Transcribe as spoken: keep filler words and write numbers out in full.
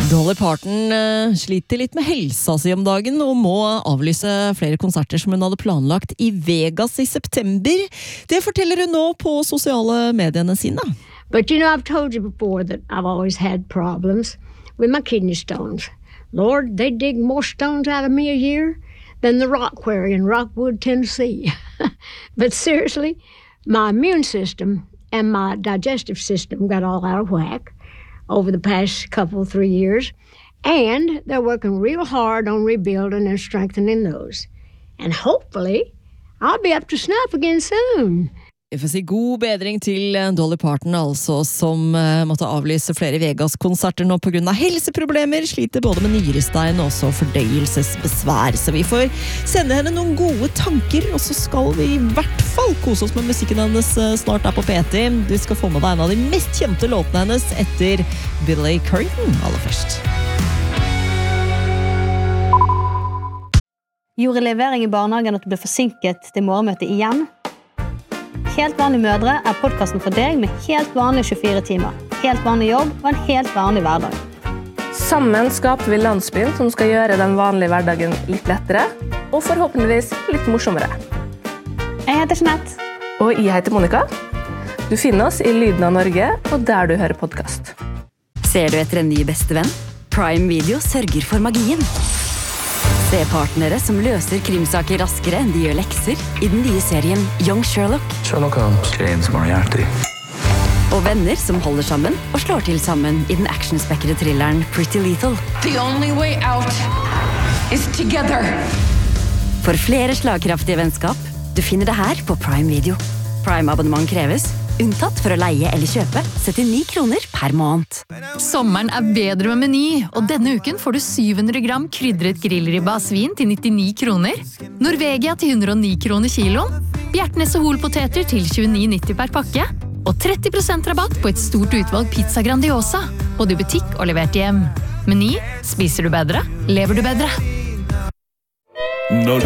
Dolly Parton uh, sliter litt med helsa si om dagen og må avlyse flere konserter som hun hadde planlagt i Vegas i september. Det forteller hun nå på sosiale mediene sine. But you know, I've told you before that I've always had problems with my kidney stones. Lord, they dig more stones out of me a year than the rock quarry in Rockwood, Tennessee. But seriously, my immune system and my digestive system got all out of whack over the past couple, three years. And they're working real hard on rebuilding and strengthening those. And hopefully, I'll be up to snuff again soon. Jeg får si god bedring til Dolly Parton, altså, som uh, måtte avlyse flere Vegas-konserter nå på grunn av helseproblemer, sliter både med nyrestein og også fordøyelsesbesvær. Så vi får sende henne noen gode tanker, og så skal vi i hvert fall kose oss med musikken hennes uh, snart her på P T. Du skal få med deg en av de mest kjente låtene hennes etter Billy Currington aller først. Gjorde levering i barnehagen at du ble forsinket til morgenmøtet igjen? Helt vanlige mødre er podcasten for deg med helt vanlige tjuefire timer, helt vanlig jobb og en helt vanlig hverdag. Sammen skaper vi landsbyen som skal gjøre den vanlige hverdagen litt lettere, og forhåpentligvis litt morsommere. Jeg heter Jeanette. Og jeg heter Monica. Du finner oss i Lyden av Norge, og der du hører podcast. Ser du etter en ny bestevenn? Prime Video sørger for magien. Se partnere som løser krimsaker raskere enn de gjør lekser i den nye serien Young Sherlock. Sherlock Holmes, James Moriarty. Og venner som holder sammen og slår til sammen i den actionspekkede thrilleren Pretty Lethal. The only way out is together. For flere slagkraftige vennskap, du finner det her på Prime Video. Prime-abonnement kreves, unntatt for å leie eller kjøpe, syttini kroner per måned. Sommeren er bedre med Meny, og denne uken får du syv hundre gram krydret grillribba av svin til nittini kroner, Norvegia til hundre og ni kroner kiloen, Bjertnæs og Holpoteter til tjueni nitti per pakke, og tretti prosent rabatt på et stort utvalg pizza Grandiosa, både i butikk og levert hjem. Meny, spiser du bedre, lever du bedre. Når